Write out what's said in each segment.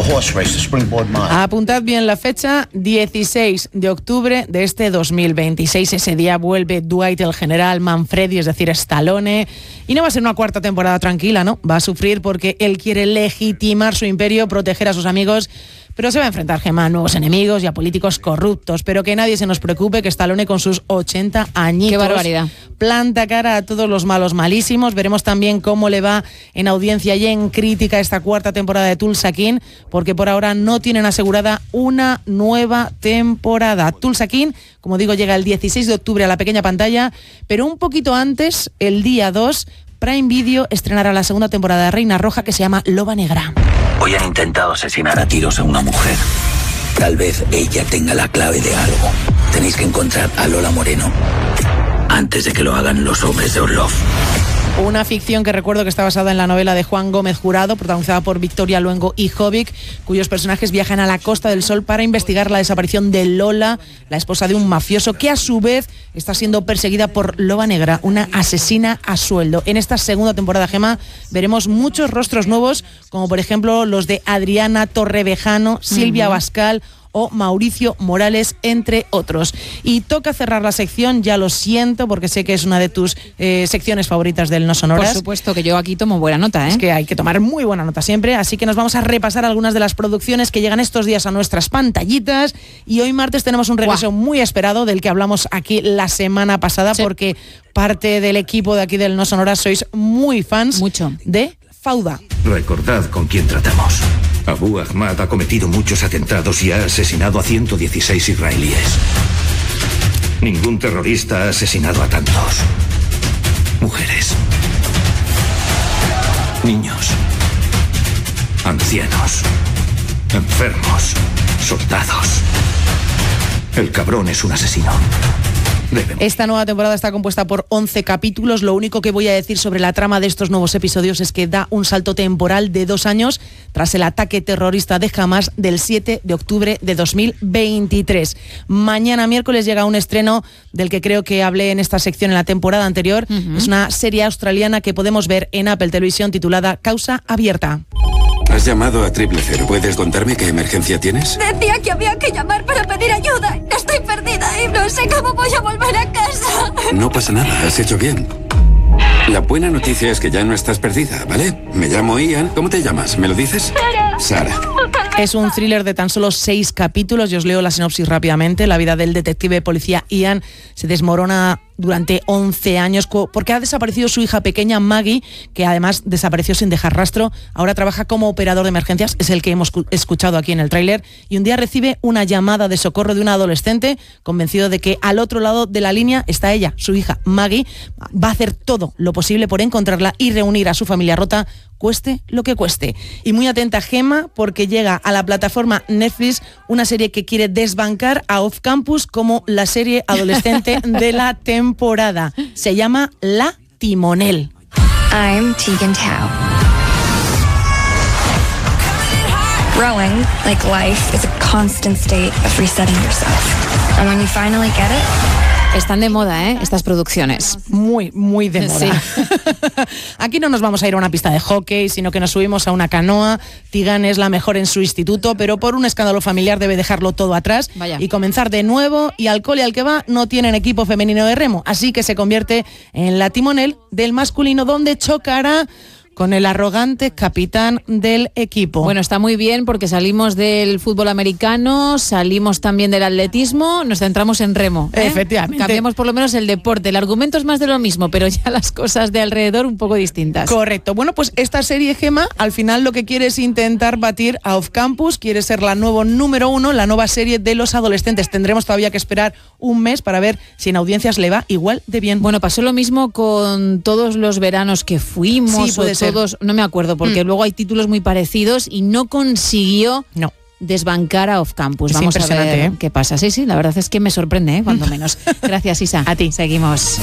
Apuntad bien la fecha, 16 de octubre de este 2026. Ese día vuelve Dwight el General Manfredi, es decir, Stallone. Y no va a ser una cuarta temporada tranquila, ¿no? Va a sufrir porque él quiere legitimar su imperio, proteger a sus amigos. Pero se va a enfrentar, Gemma, a nuevos enemigos y a políticos corruptos. Pero que nadie se nos preocupe, que Stallone con sus 80 añitos... ¡Qué barbaridad! Planta cara a todos los malos malísimos. Veremos también cómo le va en audiencia y en crítica esta cuarta temporada de Tulsa King, porque por ahora no tienen asegurada una nueva temporada. Tulsa King, como digo, llega el 16 de octubre a la pequeña pantalla, pero un poquito antes, el día 2... Prime Video estrenará la segunda temporada de Reina Roja, que se llama Loba Negra. Hoy han intentado asesinar a tiros a una mujer. Tal vez ella tenga la clave de algo. Tenéis que encontrar a Lola Moreno antes de que lo hagan los hombres de Orlov. Una ficción que recuerdo que está basada en la novela de Juan Gómez Jurado, protagonizada por Victoria Luengo y Jovic, cuyos personajes viajan a la Costa del Sol para investigar la desaparición de Lola, la esposa de un mafioso, que a su vez está siendo perseguida por Loba Negra, una asesina a sueldo. En esta segunda temporada, Gemma, veremos muchos rostros nuevos, como por ejemplo los de Adriana Torrevejano, Silvia Abascal o Mauricio Morales, entre otros. Y toca cerrar la sección, ya lo siento, porque sé que es una de tus secciones favoritas del No Sonoras. Por supuesto que yo aquí tomo buena nota, ¿eh? Es que hay que tomar muy buena nota siempre, así que nos vamos a repasar algunas de las producciones que llegan estos días a nuestras pantallitas, y hoy martes tenemos un regreso muy esperado del que hablamos aquí la semana pasada, porque parte del equipo de aquí del No Sonoras sois muy fans de Fauda. Recordad con quién tratamos. Abu Ahmad ha cometido muchos atentados y ha asesinado a 116 israelíes. Ningún terrorista ha asesinado a tantos. Mujeres, niños, ancianos, enfermos, soldados. El cabrón es un asesino. Esta nueva temporada está compuesta por 11 capítulos. Lo único que voy a decir sobre la trama de estos nuevos episodios es que da un salto temporal de 2 años tras el ataque terrorista de Hamas del 7 de octubre de 2023. Mañana miércoles llega un estreno del que creo que hablé en esta sección en la temporada anterior. Es una serie australiana que podemos ver en Apple Televisión titulada Causa Abierta. Has llamado a 000. ¿Puedes contarme qué emergencia tienes? Decía que había que llamar para pedir ayuda. Estoy perdida y no sé cómo voy a volver a casa. No pasa nada, has hecho bien. La buena noticia es que ya no estás perdida, ¿vale? Me llamo Ian. ¿Cómo te llamas? ¿Me lo dices? Sara. Es un thriller de tan solo 6 capítulos. Yo os leo la sinopsis rápidamente. La vida del detective de policía Ian se desmorona durante 11 años porque ha desaparecido su hija pequeña Maggie, que además desapareció sin dejar rastro. Ahora trabaja como operador de emergencias, es el que hemos escuchado aquí en el tráiler, y un día recibe una llamada de socorro de un adolescente convencido de que al otro lado de la línea está ella, su hija Maggie. Va a hacer todo lo posible por encontrarla y reunir a su familia rota, cueste lo que cueste. Y muy atenta, Gemma, porque llega a la plataforma Netflix una serie que quiere desbancar a Off Campus como la serie adolescente de la temporada. Se llama La Timonel. I'm Tegan Tao. Growing, like life, is a constant state of resetting yourself. And when you finally get it... Están de moda, estas producciones. Muy, muy de moda. Sí. Aquí no nos vamos a ir a una pista de hockey, sino que nos subimos a una canoa. Tegan es la mejor en su instituto, pero por un escándalo familiar debe dejarlo todo atrás y comenzar de nuevo. Y al cole al que va no tienen equipo femenino de remo, así que se convierte en la timonel del masculino, donde chocará con el arrogante capitán del equipo. Bueno, está muy bien porque salimos del fútbol americano, salimos también del atletismo, nos centramos en remo. Efectivamente. Cambiamos por lo menos el deporte. El argumento es más de lo mismo, pero ya las cosas de alrededor un poco distintas. Correcto. Bueno, pues esta serie, Gemma, al final lo que quiere es intentar batir a Off Campus, quiere ser la nueva número 1, la nueva serie de los adolescentes. Tendremos todavía que esperar un mes para ver si en audiencias le va igual de bien. Bueno, pasó lo mismo con todos los veranos que fuimos. Sí, puede ser. No me acuerdo, porque luego hay títulos muy parecidos y no consiguió desbancar a Off Campus. Vamos a ver qué pasa. Sí, la verdad es que me sorprende, cuando menos. Gracias, Isa. A ti. Seguimos.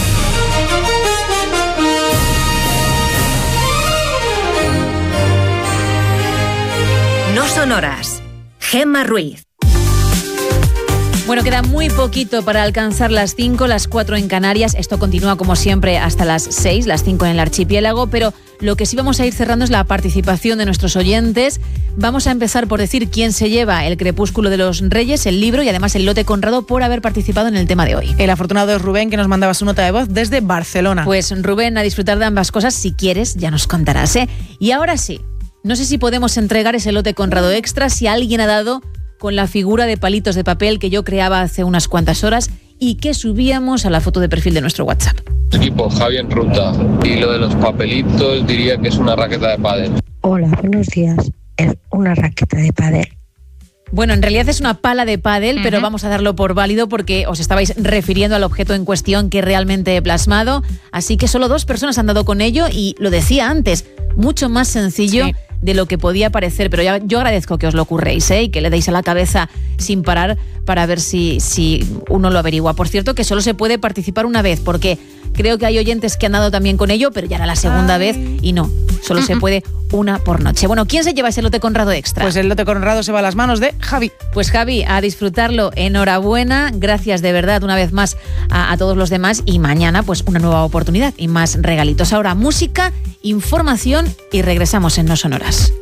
No Sonoras. Gemma Ruiz. Bueno, queda muy poquito para alcanzar las 5, las 4 en Canarias. Esto continúa como siempre hasta las 6, las 5 en el archipiélago, pero lo que sí vamos a ir cerrando es la participación de nuestros oyentes. Vamos a empezar por decir quién se lleva El Crepúsculo de los Reyes, el libro y además el lote Conrado por haber participado en el tema de hoy. El afortunado es Rubén, que nos mandaba su nota de voz desde Barcelona. Pues Rubén, a disfrutar de ambas cosas, si quieres, ya nos contarás, ¿eh? Y ahora sí, no sé si podemos entregar ese lote Conrado extra si alguien ha dado con la figura de palitos de papel que yo creaba hace unas cuantas horas y que subíamos a la foto de perfil de nuestro WhatsApp. Equipo, Javi en ruta. Y lo de los papelitos diría que es una raqueta de pádel. Hola, buenos días. Es una raqueta de pádel. Bueno, en realidad es una pala de pádel, pero vamos a darlo por válido porque os estabais refiriendo al objeto en cuestión que realmente he plasmado. Así que solo 2 personas han dado con ello y lo decía antes, mucho más sencillo de lo que podía parecer, pero yo agradezco que os lo ocurréis, y que le deis a la cabeza sin parar para ver si uno lo averigua. Por cierto, que solo se puede participar una vez, porque creo que hay oyentes que han dado también con ello, pero ya era la segunda vez y no, solo se puede una por noche. Bueno, ¿quién se lleva ese lote Conrado extra? Pues el lote Conrado se va a las manos de Javi. Pues Javi, a disfrutarlo, enhorabuena, gracias de verdad una vez más a todos los demás y mañana pues una nueva oportunidad y más regalitos. Ahora música, información y regresamos en No Sonoras.